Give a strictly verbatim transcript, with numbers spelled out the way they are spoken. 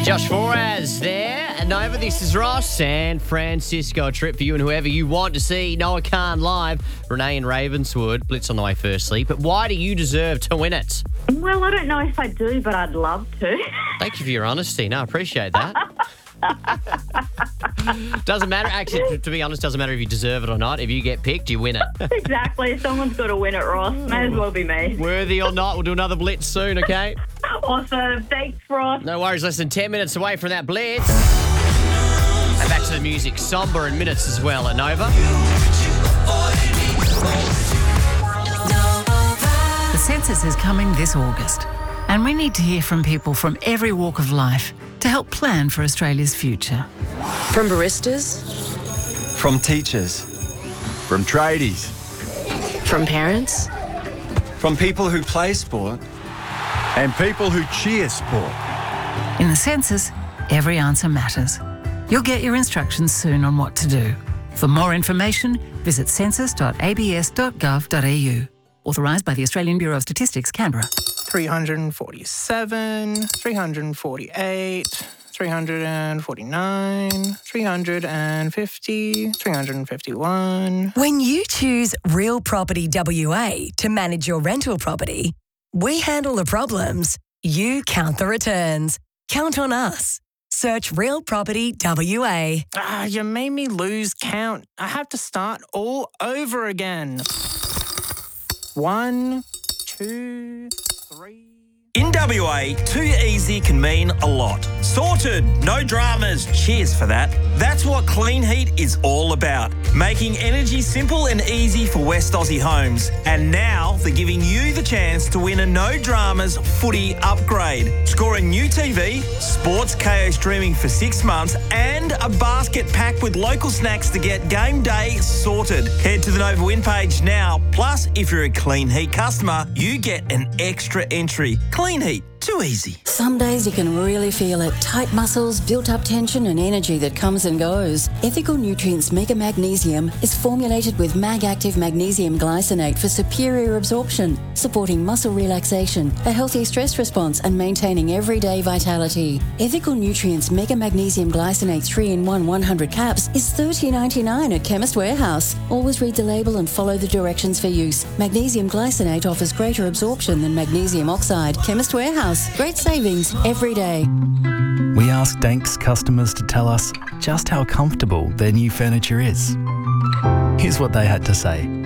Josh Foraz there. And over, this is Ross. San Francisco, a trip for you and whoever you want to see Noah Khan live. Renee and Ravenswood, Blitz on the way firstly. But why do you deserve to win it? Well, I don't know if I do, but I'd love to. Thank you for your honesty. No, I appreciate that. Doesn't matter. Actually, to, to be honest, doesn't matter if you deserve it or not. If you get picked, you win it. Exactly. Someone's got to win it, Ross. May as well be me. Worthy or not, we'll do another Blitz soon, okay? Awesome. Thanks, Ross. No worries. Less than ten minutes away from that Blitz. And back to the music. Somber in minutes as well at Nova. The census is coming this August, and we need to hear from people from every walk of life to help plan for Australia's future. From baristas, From teachers. From tradies. from parents, From people who play sport. And people who cheer sport. In the census, every answer matters. You'll get your instructions soon on what to do. For more information, visit census dot a b s dot gov dot a u. Authorised by the Australian Bureau of Statistics, Canberra. three hundred forty-seven, three hundred forty-eight, three hundred forty-nine, three hundred fifty, three hundred fifty-one. When you choose Real Property W A to manage your rental property, we handle the problems, you count the returns. Count on us. Search Real Property W A. Ah, you made me lose count. I have to start all over again. One, two, three. In W A, too easy can mean a lot. Sorted, no dramas, cheers for that. That's what Clean Heat is all about. Making energy simple and easy for West Aussie homes. And now they're giving you the chance to win a no dramas footy upgrade. Score a new T V, Sports K O streaming for six months, and a basket packed with local snacks to get game day sorted. Head to the Nova Win page now. Plus, if you're a Clean Heat customer, you get an extra entry. Clean Heat, too easy. Some days you can really feel it. Tight muscles, built-up tension and energy that comes and goes. Ethical Nutrients Mega Magnesium is formulated with Mag-Active Magnesium Glycinate for superior absorption, supporting muscle relaxation, a healthy stress response and maintaining everyday vitality. Ethical Nutrients Mega Magnesium Glycinate three in one one hundred caps is thirty dollars ninety-nine at Chemist Warehouse. Always read the label and follow the directions for use. Magnesium Glycinate offers greater absorption than magnesium oxide. Chemist Warehouse. Great savings every day. We asked Danks customers to tell us just how comfortable their new furniture is. Here's what they had to say.